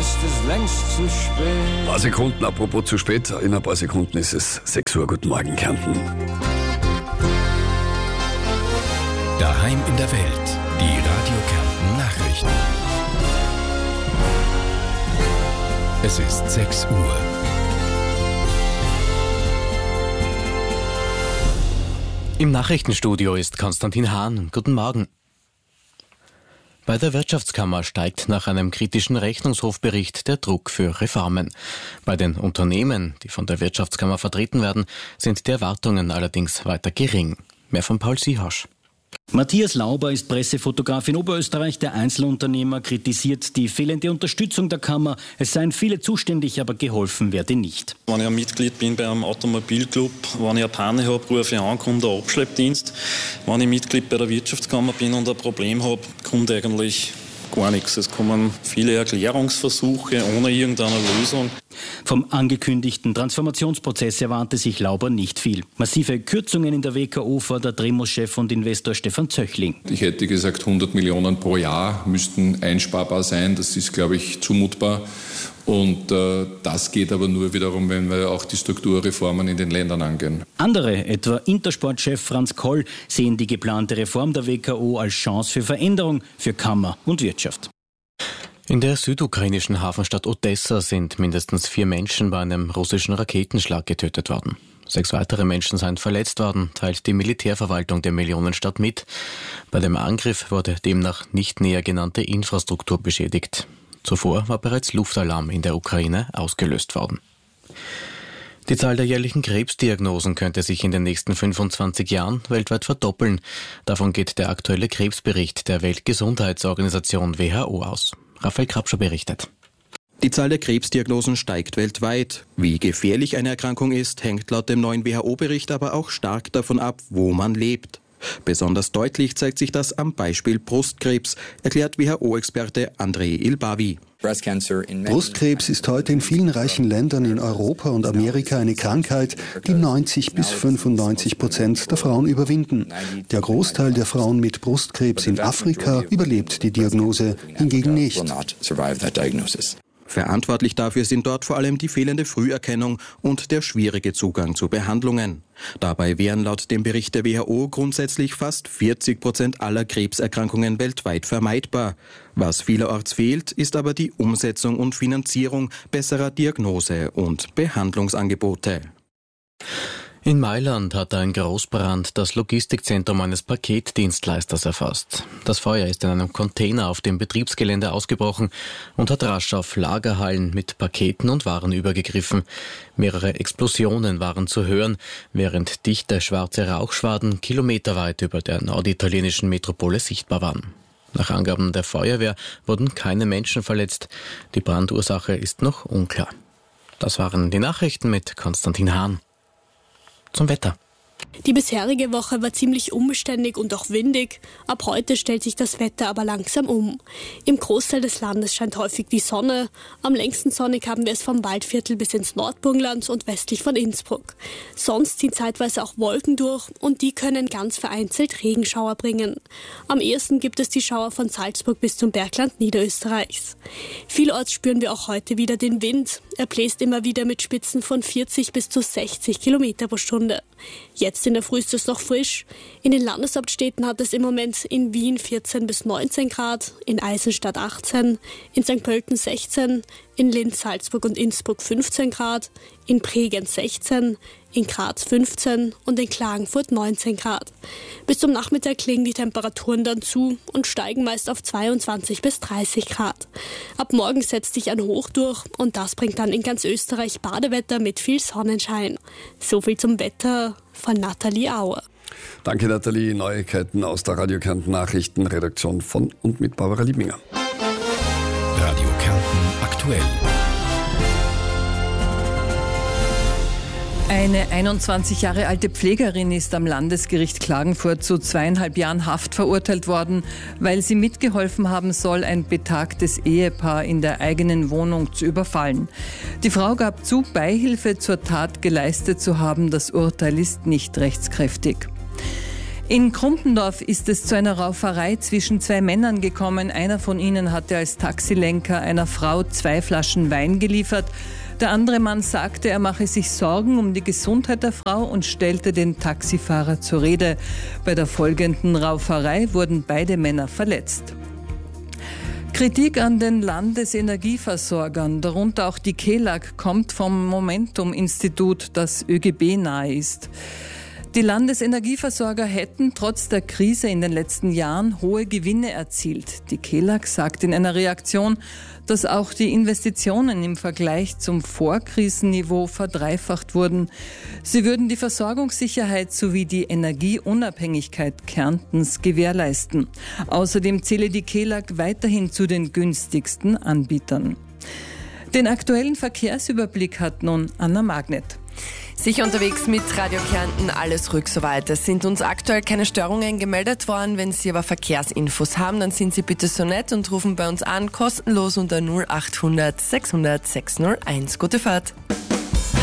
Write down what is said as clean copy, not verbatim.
ist es längst zu spät. Ein paar Sekunden, apropos zu spät, in ein paar Sekunden ist es 6 Uhr. Guten Morgen, Kärnten. Daheim in der Welt, die Radio Kärnten Nachrichten. Es ist 6 Uhr. Im Nachrichtenstudio ist Konstantin Hahn. Guten Morgen. Bei der Wirtschaftskammer steigt nach einem kritischen Rechnungshofbericht der Druck für Reformen. Bei den Unternehmen, die von der Wirtschaftskammer vertreten werden, sind die Erwartungen allerdings weiter gering. Mehr von Paul Siehasch. Matthias Lauber ist Pressefotograf in Oberösterreich. Der Einzelunternehmer kritisiert die fehlende Unterstützung der Kammer. Es seien viele zuständig, aber geholfen werde nicht. Wenn ich ein Mitglied bin bei einem Automobilclub, wenn ich eine Panne habe, rufe ich an, kommt der Abschleppdienst. Wenn ich Mitglied bei der Wirtschaftskammer bin und ein Problem habe, kommt eigentlich gar nichts. Es kommen viele Erklärungsversuche ohne irgendeine Lösung. Vom angekündigten Transformationsprozess erwarte sich Lauber nicht viel. Massive Kürzungen in der WKO fordert Remus-Chef und Investor Stefan Zöchling. Ich hätte gesagt, 100 Millionen pro Jahr müssten einsparbar sein. Das ist, glaube ich, zumutbar. Und das geht aber nur wiederum, wenn wir auch die Strukturreformen in den Ländern angehen. Andere, etwa Intersport-Chef Franz Koll, sehen die geplante Reform der WKO als Chance für Veränderung für Kammer und Wirtschaft. In der südukrainischen Hafenstadt Odessa sind mindestens 4 Menschen bei einem russischen Raketenschlag getötet worden. 6 weitere Menschen seien verletzt worden, teilt die Militärverwaltung der Millionenstadt mit. Bei dem Angriff wurde demnach nicht näher genannte Infrastruktur beschädigt. Zuvor war bereits Luftalarm in der Ukraine ausgelöst worden. Die Zahl der jährlichen Krebsdiagnosen könnte sich in den nächsten 25 Jahren weltweit verdoppeln. Davon geht der aktuelle Krebsbericht der Weltgesundheitsorganisation WHO aus. Raphael Krapscher berichtet. Die Zahl der Krebsdiagnosen steigt weltweit. Wie gefährlich eine Erkrankung ist, hängt laut dem neuen WHO-Bericht aber auch stark davon ab, wo man lebt. Besonders deutlich zeigt sich das am Beispiel Brustkrebs, erklärt WHO-Experte Andrei Ilbavi. Brustkrebs ist heute in vielen reichen Ländern in Europa und Amerika eine Krankheit, die 90-95% der Frauen überwinden. Der Großteil der Frauen mit Brustkrebs in Afrika überlebt die Diagnose hingegen nicht. Verantwortlich dafür sind dort vor allem die fehlende Früherkennung und der schwierige Zugang zu Behandlungen. Dabei wären laut dem Bericht der WHO grundsätzlich fast 40% aller Krebserkrankungen weltweit vermeidbar. Was vielerorts fehlt, ist aber die Umsetzung und Finanzierung besserer Diagnose- und Behandlungsangebote. In Mailand hat ein Großbrand das Logistikzentrum eines Paketdienstleisters erfasst. Das Feuer ist in einem Container auf dem Betriebsgelände ausgebrochen und hat rasch auf Lagerhallen mit Paketen und Waren übergegriffen. Mehrere Explosionen waren zu hören, während dichte schwarze Rauchschwaden kilometerweit über der norditalienischen Metropole sichtbar waren. Nach Angaben der Feuerwehr wurden keine Menschen verletzt. Die Brandursache ist noch unklar. Das waren die Nachrichten mit Konstantin Hahn. Zum Wetter. Die bisherige Woche war ziemlich unbeständig und auch windig. Ab heute stellt sich das Wetter aber langsam um. Im Großteil des Landes scheint häufig die Sonne. Am längsten sonnig haben wir es vom Waldviertel bis ins Nordburgenland und westlich von Innsbruck. Sonst ziehen zeitweise auch Wolken durch und die können ganz vereinzelt Regenschauer bringen. Am ehesten gibt es die Schauer von Salzburg bis zum Bergland Niederösterreichs. Vielorts spüren wir auch heute wieder den Wind. Er bläst immer wieder mit Spitzen von 40 bis zu 60 Kilometer pro Stunde. Jetzt in der Früh ist es noch frisch. In den Landeshauptstädten hat es im Moment in Wien 14 bis 19 Grad, in Eisenstadt 18, in St. Pölten 16, in Linz, Salzburg und Innsbruck 15 Grad, in Bregenz 16, in Graz 15 und in Klagenfurt 19 Grad. Bis zum Nachmittag legen die Temperaturen dann zu und steigen meist auf 22 bis 30 Grad. Ab morgen setzt sich ein Hoch durch und das bringt dann in ganz Österreich Badewetter mit viel Sonnenschein. So viel zum Wetter von Nathalie Auer. Danke, Nathalie. Neuigkeiten aus der Radio Kärnten Nachrichtenredaktion von und mit Barbara Liebinger. Radio Kärnten aktuell. Eine 21 Jahre alte Pflegerin ist am Landesgericht Klagenfurt zu 2,5 Jahren Haft verurteilt worden, weil sie mitgeholfen haben soll, ein betagtes Ehepaar in der eigenen Wohnung zu überfallen. Die Frau gab zu, Beihilfe zur Tat geleistet zu haben. Das Urteil ist nicht rechtskräftig. In Krumpendorf ist es zu einer Rauferei zwischen 2 Männern gekommen. Einer von ihnen hatte als Taxilenker einer Frau 2 Flaschen Wein geliefert. Der andere Mann sagte, er mache sich Sorgen um die Gesundheit der Frau und stellte den Taxifahrer zur Rede. Bei der folgenden Rauferei wurden beide Männer verletzt. Kritik an den Landesenergieversorgern, darunter auch die KELAG, kommt vom Momentum-Institut, das ÖGB nahe ist. Die Landesenergieversorger hätten trotz der Krise in den letzten Jahren hohe Gewinne erzielt. Die KELAG sagt in einer Reaktion, dass auch die Investitionen im Vergleich zum Vorkrisenniveau verdreifacht wurden. Sie würden die Versorgungssicherheit sowie die Energieunabhängigkeit Kärntens gewährleisten. Außerdem zähle die KELAG weiterhin zu den günstigsten Anbietern. Den aktuellen Verkehrsüberblick hat nun Anna Magnet. Sicher unterwegs mit Radio Kärnten, alles ruhig soweit. Es sind uns aktuell keine Störungen gemeldet worden. Wenn Sie aber Verkehrsinfos haben, dann sind Sie bitte so nett und rufen bei uns an, kostenlos unter 0800 600 601. Gute Fahrt.